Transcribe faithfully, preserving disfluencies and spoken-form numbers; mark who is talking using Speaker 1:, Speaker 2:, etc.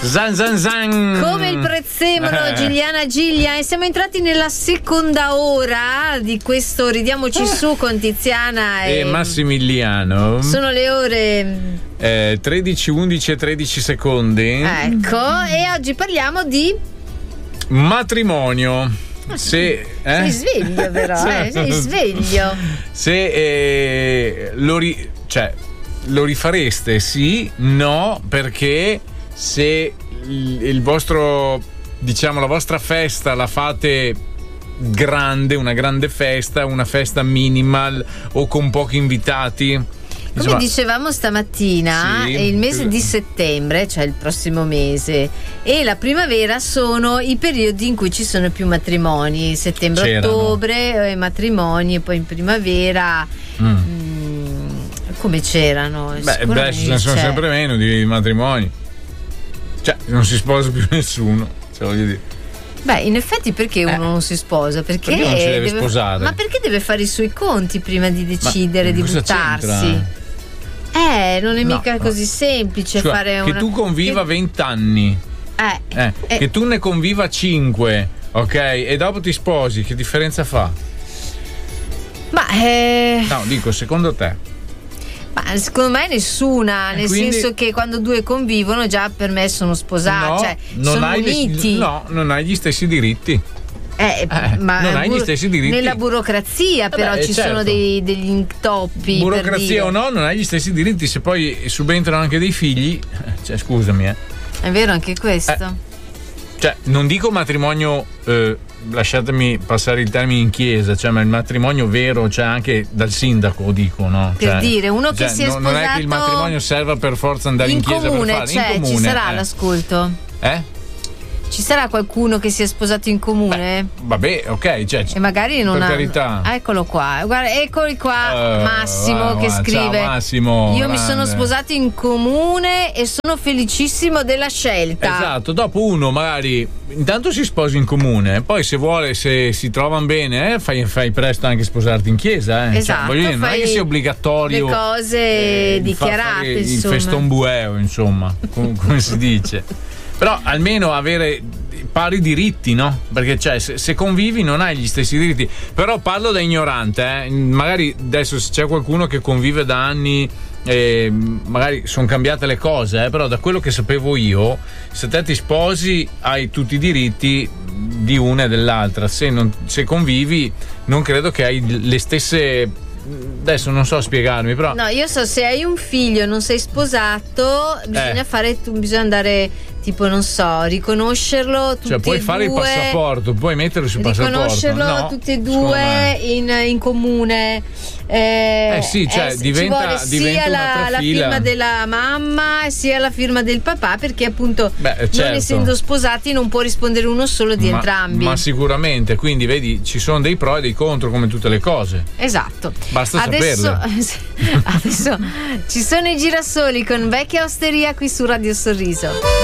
Speaker 1: Zan zan zan.
Speaker 2: Come il prezzemolo,
Speaker 1: Eh.
Speaker 2: Giuliana Giglia, e siamo entrati nella seconda ora di questo Ridiamoci su con Tiziana
Speaker 1: E
Speaker 2: e
Speaker 1: Massimiliano.
Speaker 2: Sono le ore
Speaker 1: Eh, tredici, undici e tredici secondi.
Speaker 2: ecco, e oggi parliamo di
Speaker 1: Matrimonio. Se eh?
Speaker 2: sei sveglio però, eh? Sei sveglio.
Speaker 1: Se eh, lo, ri- cioè, lo rifareste? Sì, no, perché se il, il vostro, diciamo, la vostra festa la fate grande, una grande festa, una festa minimal o con pochi invitati.
Speaker 2: Come
Speaker 1: Insomma,
Speaker 2: dicevamo stamattina,
Speaker 1: sì,
Speaker 2: è il mese di settembre, cioè il prossimo mese, e la primavera sono i periodi in cui ci sono più matrimoni, settembre-ottobre, eh, matrimoni, e poi in primavera
Speaker 1: mm.
Speaker 2: mh, come c'erano?
Speaker 1: Beh, adesso ce ne sono
Speaker 2: c'è.
Speaker 1: sempre meno di matrimoni. Cioè, non si sposa più nessuno, cioè, voglio dire.
Speaker 2: Beh, in effetti perché uno
Speaker 1: Eh.
Speaker 2: non si sposa? Perché,
Speaker 1: Perché non si deve sposare?
Speaker 2: Ma perché deve fare i suoi conti prima di decidere
Speaker 1: Ma
Speaker 2: di
Speaker 1: cosa
Speaker 2: buttarsi?
Speaker 1: c'entra?
Speaker 2: Eh, non è
Speaker 1: No,
Speaker 2: mica
Speaker 1: no.
Speaker 2: così semplice
Speaker 1: Scusa,
Speaker 2: fare
Speaker 1: che
Speaker 2: una...
Speaker 1: tu conviva
Speaker 2: che-
Speaker 1: vent'anni,
Speaker 2: Eh,
Speaker 1: eh,
Speaker 2: eh.
Speaker 1: che tu ne conviva cinque, ok? E dopo ti sposi, che differenza fa?
Speaker 2: Ma, eh,
Speaker 1: No, dico, secondo te?
Speaker 2: ma secondo me nessuna,
Speaker 1: E
Speaker 2: nel
Speaker 1: quindi-
Speaker 2: senso che quando due convivono già per me sono sposati,
Speaker 1: no,
Speaker 2: cioè
Speaker 1: non
Speaker 2: sono
Speaker 1: hai le-
Speaker 2: uniti.
Speaker 1: no, non hai gli stessi diritti.
Speaker 2: Eh,
Speaker 1: Eh,
Speaker 2: ma
Speaker 1: non hai gli
Speaker 2: buro-
Speaker 1: stessi diritti.
Speaker 2: Nella burocrazia però
Speaker 1: beh,
Speaker 2: ci
Speaker 1: certo.
Speaker 2: sono dei, degli intoppi. per
Speaker 1: Burocrazia
Speaker 2: dire.
Speaker 1: o no, non hai gli stessi diritti. Se poi subentrano anche dei figli, eh, cioè, scusami, eh.
Speaker 2: È vero anche questo.
Speaker 1: Eh. Cioè, non dico matrimonio, eh, lasciatemi passare il termine in chiesa, cioè, ma il matrimonio vero, cioè anche dal sindaco, dico, no?
Speaker 2: Per
Speaker 1: Cioè,
Speaker 2: dire, uno che
Speaker 1: cioè,
Speaker 2: si è
Speaker 1: no- Non è che il
Speaker 2: sposato
Speaker 1: matrimonio serva per forza andare in,
Speaker 2: in
Speaker 1: chiesa
Speaker 2: comune,
Speaker 1: per fare.
Speaker 2: cioè
Speaker 1: in comune,
Speaker 2: ci sarà
Speaker 1: eh.
Speaker 2: l'ascolto.
Speaker 1: Eh?
Speaker 2: Ci sarà qualcuno che si è sposato in comune?
Speaker 1: Vabbè, ok, cioè,
Speaker 2: E magari non
Speaker 1: per
Speaker 2: ha.
Speaker 1: carità.
Speaker 2: Eccolo qua, guarda, eccoli qua,
Speaker 1: Eh,
Speaker 2: Massimo
Speaker 1: va,
Speaker 2: che
Speaker 1: va,
Speaker 2: scrive:
Speaker 1: ciao, Massimo,
Speaker 2: io mi
Speaker 1: grande.
Speaker 2: sono sposato in comune e sono felicissimo della scelta.
Speaker 1: Esatto, dopo uno magari intanto si sposa in comune, poi se vuole, se si trovano bene, eh, fai, fai presto anche sposarti in chiesa. Eh.
Speaker 2: Esatto,
Speaker 1: Cioè, voglio dire, non è
Speaker 2: fai
Speaker 1: che sia obbligatorio
Speaker 2: le cose
Speaker 1: eh,
Speaker 2: dichiarate,
Speaker 1: fa- fare il
Speaker 2: insomma.
Speaker 1: feston bueo, insomma, com- come si dice. Però almeno avere pari diritti, no? Perché cioè, se, se convivi non hai gli stessi diritti. Però parlo da ignorante, eh. Magari adesso se c'è qualcuno che convive da anni, eh, magari sono cambiate le cose, eh, però da quello che sapevo io, se te ti sposi hai tutti i diritti di una e dell'altra. Se, non, se convivi non credo che hai le stesse. Adesso non so spiegarmi, però
Speaker 2: No, io so, se hai un figlio e non sei sposato, bisogna
Speaker 1: Eh.
Speaker 2: fare, tu- bisogna andare, tipo, non so, riconoscerlo tutti
Speaker 1: cioè puoi
Speaker 2: e
Speaker 1: fare
Speaker 2: due,
Speaker 1: il passaporto, puoi metterlo sul passaporto.
Speaker 2: riconoscerlo
Speaker 1: No,
Speaker 2: tutti e
Speaker 1: secondo
Speaker 2: due
Speaker 1: me.
Speaker 2: in, in comune. Eh,
Speaker 1: Eh sì, cioè,
Speaker 2: eh, ci
Speaker 1: diventa-
Speaker 2: vuole sia
Speaker 1: diventa
Speaker 2: la,
Speaker 1: un'altra
Speaker 2: la
Speaker 1: fila.
Speaker 2: firma della mamma sia la firma del papà, perché appunto
Speaker 1: Beh,
Speaker 2: non
Speaker 1: certo.
Speaker 2: essendo sposati non può rispondere uno solo di
Speaker 1: ma,
Speaker 2: entrambi.
Speaker 1: ma sicuramente, quindi vedi, ci sono dei pro e dei contro come tutte le cose.
Speaker 2: Esatto.
Speaker 1: Basta
Speaker 2: adesso,
Speaker 1: saperle.
Speaker 2: adesso ci sono i girasoli con Vecchia Osteria qui su Radio Sorriso.